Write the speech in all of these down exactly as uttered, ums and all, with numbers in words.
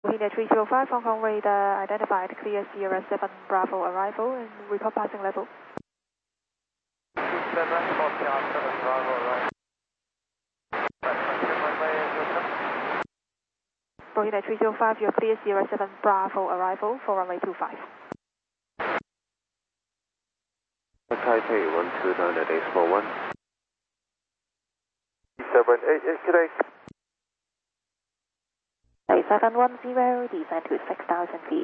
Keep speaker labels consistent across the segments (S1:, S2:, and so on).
S1: India three zero five, Hong Kong radar identified, clear Sierra seven Bravo arrival and report passing level.
S2: two seven, for Sierra seven Bravo arrival.
S1: India three zero five, you're clear Sierra seven Bravo arrival for runway two five.
S3: Taipei one two nine at eight four one.
S2: seven eight eight today.
S1: seven one zero, descend to six thousand feet.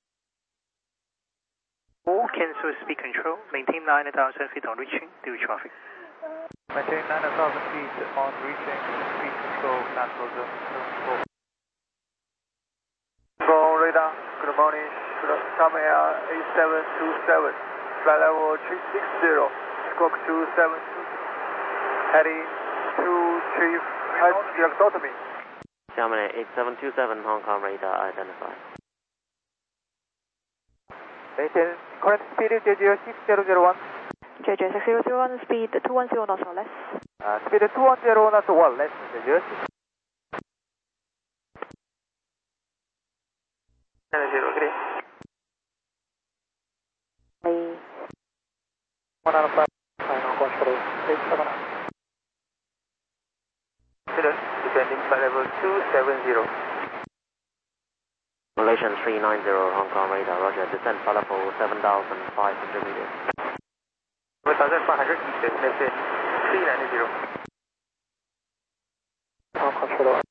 S4: All cancel speed control, maintain nine thousand feet on reaching, due traffic.
S2: Maintain nine thousand feet on reaching, speed control, natural zone, zone four. Go radar, good morning, Tom Air eight seven two seven, flight level three six zero, squawk two seven two zero, heading to Chief, direct to me.
S3: Xiamen eight seven two seven, Hong Kong radar identified.
S2: Maintain current speed J J six zero zero one.
S1: J J six zero zero one, speed two one zero knots or less.
S2: Uh, speed two one zero knots or less, J J six. zero three. one out of five, final control, eight seven. Descending flight level two seven zero.
S3: Malaysian three nine zero, Hong Kong radar, roger, descent flight level seven thousand five hundred meters.
S2: one thousand five hundred meters, descent three nine zero. Now control.